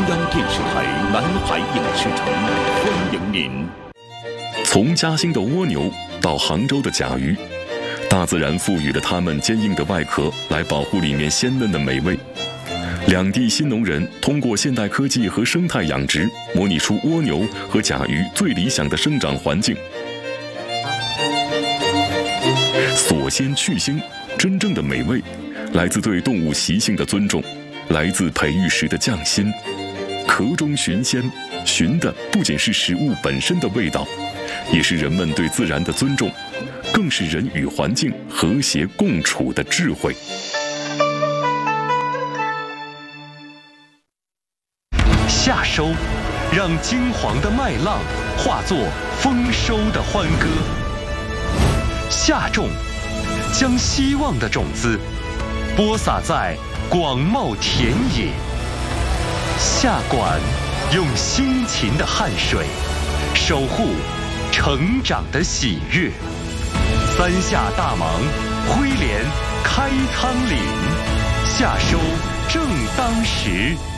央电视台南海影视城欢迎您。 从嘉兴的蜗牛到杭州的甲鱼，大自然赋予了它们坚硬的外壳，来保护里面鲜嫩的美味。两地新农人通过现代科技和生态养殖，模拟出蜗牛和甲鱼最理想的生长环境。锁鲜去腥，真正的美味来自对动物习性的尊重，来自培育时的匠心。壳中寻鲜，寻的不仅是食物本身的味道，也是人们对自然的尊重，更是人与环境和谐共处的智慧。 夏收，让金黄的麦浪化作丰收的欢歌；夏种，将希望的种子播撒在广袤田野；夏管，用辛勤的汗水守护成长的喜悦。三夏大忙，挥镰开仓廪，夏收正当时。